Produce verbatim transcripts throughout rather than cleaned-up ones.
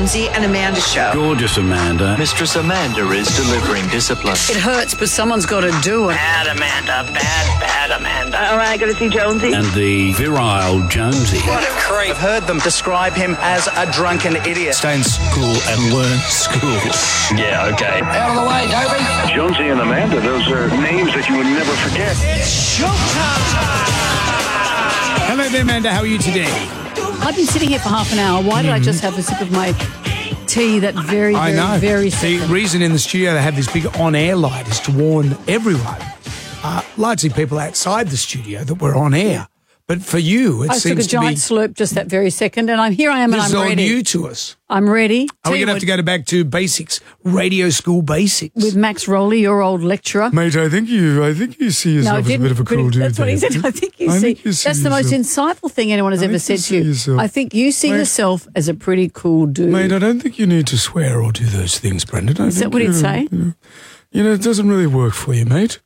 Jonesy and Amanda Show. Gorgeous Amanda. Mistress Amanda is delivering discipline. It hurts, but someone's got to do it. Bad Amanda, bad, bad Amanda. All right, got to see Jonesy. And the virile Jonesy. What a creep. I've heard them describe him as a drunken idiot. Stay in school and learn school. Yeah, okay. Out of the way, Toby. Jonesy and Amanda, those are names that you would never forget. It's showtime. Hello there, Amanda. How are you today? I've been sitting here for half an hour. Why did mm-hmm. I just have a sip of my tea that very, very, I know. very The second? reason in the studio they have this big on-air light is to warn everyone, uh, largely people outside the studio, that we're on air. But for you, it I seems took a giant to be... slurp just that very second, and I'm here I am and This I'm is all ready. new to us. I'm ready. Are Tell we you going to have what, to go to back to basics, radio school basics? with Max Rowley, your old lecturer. Mate, I think you I think you see yourself No, as a didn't, bit of a but cool it- dude. That's what he there. said. I think you I see. think you see That's the most yourself. insightful thing anyone has I ever think you said see to you. yourself. I think you see Mate. yourself as a pretty cool dude. Mate, I don't think you need to swear or do those things, Brendan. I Is that think, what he'd you know, say? You know, you know, it doesn't really work for you, mate.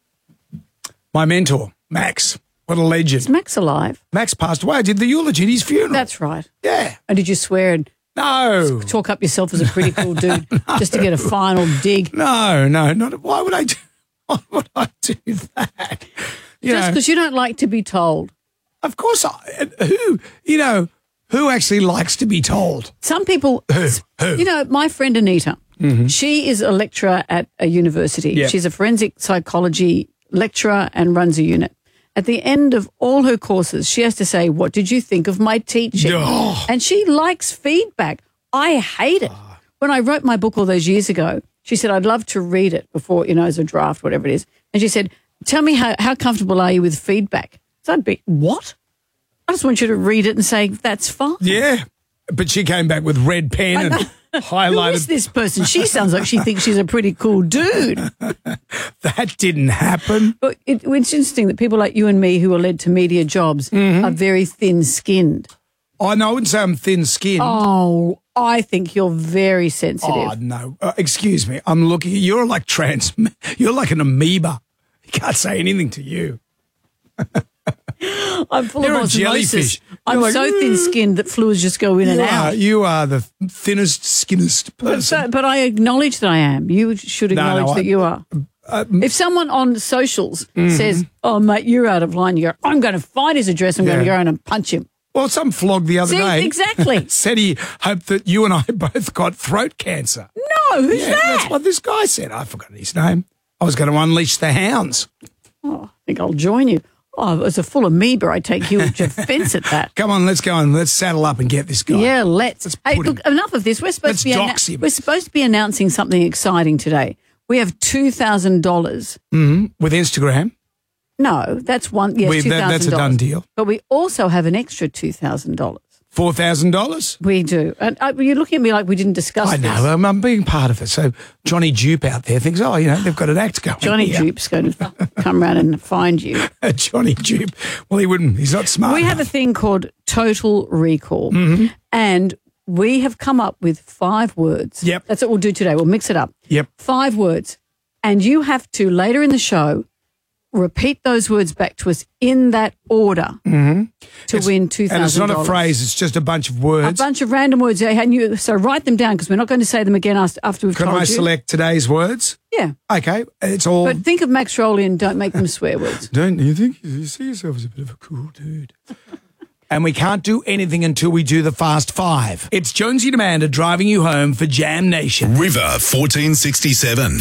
My mentor, Max. What a legend. Is Max alive? Max passed away. I did the eulogy at his funeral. That's right. Yeah. And did you swear and No. talk up yourself as a pretty cool dude just to get a final dig? No, no, not. Why would I do? Why would I do that? You Just know, because you don't like to be told. of course, I. Who? You know, who actually likes to be told? Some people, Who? Who? you know, my friend Anita, she is a lecturer at a university. Yeah. She's a forensic psychology lecturer and runs a unit. At the end of all her courses, she has to say, what did you think of my teaching? Oh. And she likes feedback. I hate it. When I wrote my book all those years ago, she said, I'd love to read it before, you know, as a draft, whatever it is. And she said, tell me how, how comfortable are you with feedback? So I'd be, what? I just want you to read it and say, that's fine. Yeah, but she came back with red pen and Who highlighted. is this person? She sounds like she thinks she's a pretty cool dude. That didn't happen. But it, it's interesting that people like you and me who are led to media jobs Mm-hmm. are very thin-skinned. Oh, no, I wouldn't say I'm thin-skinned. Oh, I think you're very sensitive. Oh, no. Uh, excuse me. I'm looking. You're like trans. You're like an amoeba. You can't say anything to you. I'm full You're a of osmosis. jellyfish. I'm You're like, so "Mm." thin-skinned that fluids just go in You and are, out. you are the thinnest, skinnest But, person. so- but I acknowledge that I am. You should No, no, acknowledge I- that you are. Uh, If someone on socials Mm-hmm. says, oh, mate, you're out of line, you go, I'm going to find his address. I'm going Yeah. to go in and punch him. well, some flog the other See, day exactly. said he hoped that you and I both got throat cancer. No, who's Yeah, that? that's what this guy said. I've forgotten his name. I was going to unleash the hounds. Oh, I think I'll join you. Oh, as a full amoeba, I take huge offence at that. Come on, let's go and let's saddle up and get this guy. Yeah, let's. Let's hey, put look, enough of this. We're supposed Let's to be dox him. we're supposed to be announcing something exciting today. We have two thousand dollars. With Instagram. No, that's one. Yes, We- two that- thousand dollars. that's a done deal. But we also have an extra two thousand dollars. four thousand dollars? We do. And uh, you're looking at me like we didn't discuss I this. know. I'm, I'm being part of it. So Johnny Dupe out there thinks, oh, you know, they've got an act going. Johnny here. Dupe's going to come round and find you. Johnny Dupe. Well, he wouldn't. He's not smart We have a enough. thing called Total Recall. Mm-hmm. And we have come up with five words. Yep. That's what we'll do today. We'll mix it up. Yep. Five words. And you have to, later in the show, repeat those words back to us in that order Mm-hmm. to win two thousand dollars. And it's not a phrase. It's just a bunch of A words. bunch of random words. And you, so write them down because we're not going to say them again after after we've Can told I you. select today's words? Yeah. Okay. It's all. But think of Max Rowley and don't make them swear words. Don't you think you see yourself as a bit of a cool dude? And we can't do anything until we do the Fast Five. It's Jonesy and Amanda driving you home for Jam Nation. River fourteen sixty-seven.